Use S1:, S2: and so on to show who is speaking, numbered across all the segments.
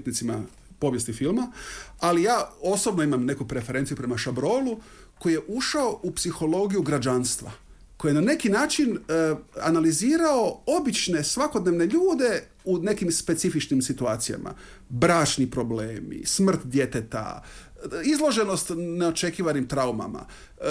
S1: umjetnicima povijesti filma, ali ja osobno imam neku preferenciju prema Chabrolu koji je ušao u psihologiju građanstva, koji je na neki način analizirao obične svakodnevne ljude u nekim specifičnim situacijama. Bračni problemi, smrt djeteta, izloženost neočekivanim traumama.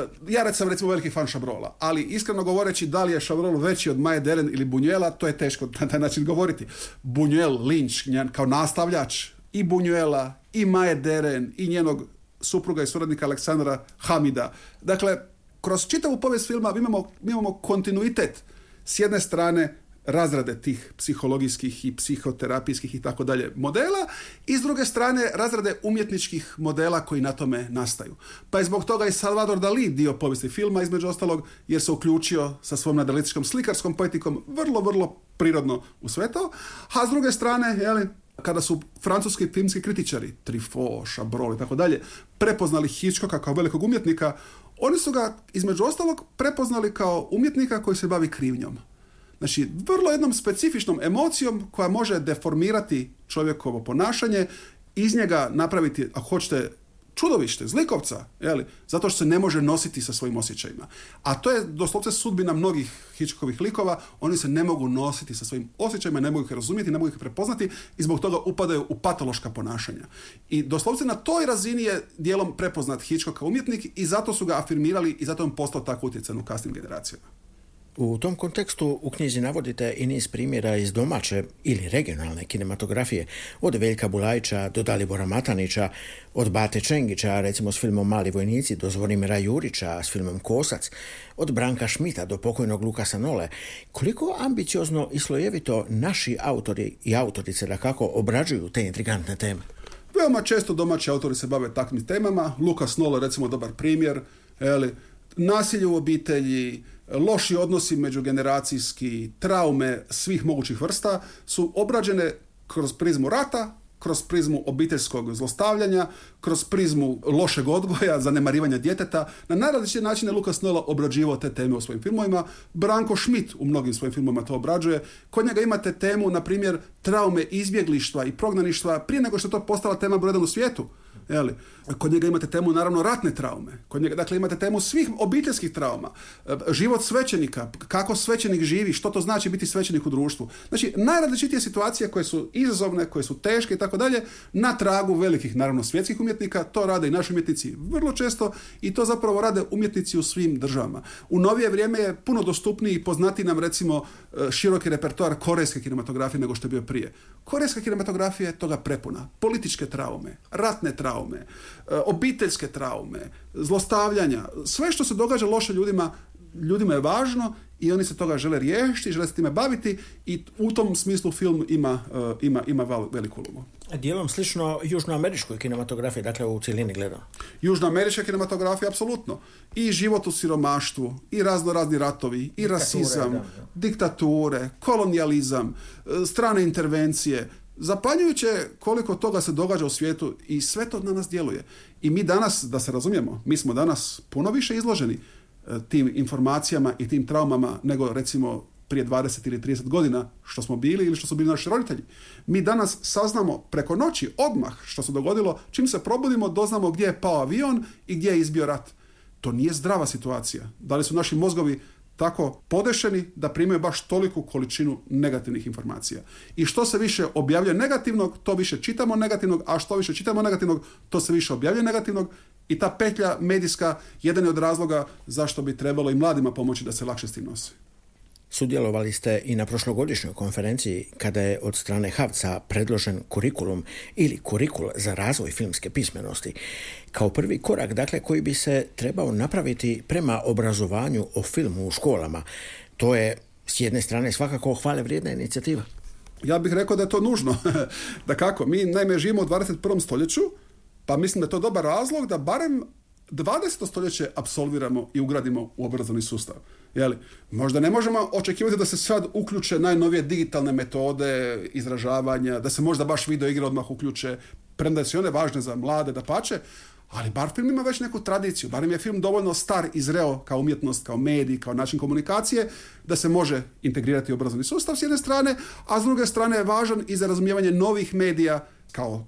S1: Ja sam recimo veliki fan Chabrola, ali iskreno govoreći da li je Chabrol veći od Maje Deren ili Buñuela, to je teško na taj način govoriti. Buñuel, Lynch, kao nastavljač i Buñuela, i Maje Deren, i njenog supruga i suradnika Aleksandra Hamida. Dakle, kroz čitavu povijest filma mi imamo kontinuitet s jedne strane razrade tih psihologijskih i psihoterapijskih i tako dalje modela i s druge strane razrade umjetničkih modela koji na tome nastaju. Pa je zbog toga i Salvador Dalí dio povijesti filma, između ostalog, jer se uključio sa svom nadrealističkom slikarskom poetikom vrlo, vrlo prirodno u sve to. A s druge strane, kada su francuski filmski kritičari, Truffaut, Chabrol i tako dalje, prepoznali Hitchcocka kao velikog umjetnika, oni su ga, između ostalog, prepoznali kao umjetnika koji se bavi krivnjom. Znači, vrlo jednom specifičnom emocijom koja može deformirati čovjekovo ponašanje, iz njega napraviti, ako hoćete, čudovište, zlikovca, zato što se ne može nositi sa svojim osjećajima. A to je doslovce sudbina mnogih Hitchcockovih likova, oni se ne mogu nositi sa svojim osjećajima, ne mogu ih razumjeti, ne mogu ih prepoznati i zbog toga upadaju u patološka ponašanja. I doslovce na toj razini je dijelom prepoznat Hitchcock kao umjetnik i zato su ga afirmirali i zato je on postao tako utjecan u kasnim generacijama.
S2: U tom kontekstu u knjizi navodite i niz primjera iz domaće ili regionalne kinematografije, od Veljka Bulajića do Dalibora Matanića, od Bate Čengića, recimo s filmom Mali vojnici, do Zvonimira Jurića s filmom Kosac, od Branka Šmita do pokojnog Lukasa Nole. Koliko ambiciozno i slojevito naši autori i autorice dakako obrađuju te intrigantne teme?
S1: Veoma često domaći autori se bave takvim temama. Lukas Nole, recimo, dobar primjer. Nasilje u obitelji, loši odnosi međugeneracijski, traume svih mogućih vrsta su obrađene kroz prizmu rata, kroz prizmu obiteljskog zlostavljanja, kroz prizmu lošeg odgoja, zanemarivanja djeteta. Na najrazličite načine Lukas Nola obrađivao te teme u svojim filmovima. Branko Šmit u mnogim svojim filmovima to obrađuje. Kod njega imate temu, na primjer, traume izbjeglištva i prognaništva prije nego što je to postala tema broj 1 u svijetu. Kod njega imate temu, naravno, ratne traume. Kod njega, dakle, imate temu svih obiteljskih trauma. Život svećenika, kako svećenik živi, što to znači biti svećenik u društvu. Znači, najrazličitije situacije koje su izazovne, koje su teške i tako dalje, na tragu velikih, naravno, svjetskih umjetnika, to rade i naši umjetnici vrlo često i to zapravo rade umjetnici u svim državama. U novije vrijeme je puno dostupniji i poznatiji nam, recimo, široki repertoar korejske kinematografije nego što je bio prije. Korejska kinematografija je toga prepuna. Političke traume, ratne traume, obiteljske traume, zlostavljanja, sve što se događa loše ljudima je važno i oni se toga žele riješiti, žele se time baviti i u tom smislu film ima veliku ulogu.
S2: Dijelom slično južnoameričkoj kinematografiji, dakle u cjelini gledano.
S1: Južnoamerička kinematografija, apsolutno. I život u siromaštvu, i razni ratovi, i rasizam, diktature, kolonijalizam, strane intervencije. Zapanjujuće koliko toga se događa u svijetu i sve to na nas djeluje. I mi danas, da se razumijemo, mi smo danas puno više izloženi tim informacijama i tim traumama nego recimo prije 20 ili 30 godina što smo bili ili što su bili naši roditelji. Mi danas saznamo preko noći, odmah što se dogodilo, čim se probudimo doznamo gdje je pao avion i gdje je izbio rat. To nije zdrava situacija. Da li su naši mozgovi tako podešeni da primaju baš toliku količinu negativnih informacija. I što se više objavljuje negativnog, to više čitamo negativnog, a što više čitamo negativnog, to se više objavljuje negativnog i ta petlja medijska jedan je od razloga zašto bi trebalo i mladima pomoći da se lakše s tim nose.
S2: Sudjelovali ste i na prošlogodišnjoj konferenciji kada je od strane HAVC-a predložen kurikulum ili kurikul za razvoj filmske pismenosti. Kao prvi korak, dakle, koji bi se trebao napraviti prema obrazovanju o filmu u školama. To je, s jedne strane, svakako hvale vrijedna inicijativa.
S1: Ja bih rekao da je to nužno. Da kako? Mi naime živimo u 21. stoljeću, pa mislim da je to dobar razlog da barem 20. stoljeće apsolviramo i ugradimo u obrazovni sustav. Možda ne možemo očekivati da se sad uključe najnovije digitalne metode izražavanja, da se možda baš video igre odmah uključe, premda su one važne za mlade, dapače, ali bar film ima već neku tradiciju, barem je film dovoljno star i zreo kao umjetnost, kao medij, kao način komunikacije, da se može integrirati u obrazovni sustav s jedne strane, a s druge strane je važan i za razumijevanje novih medija kao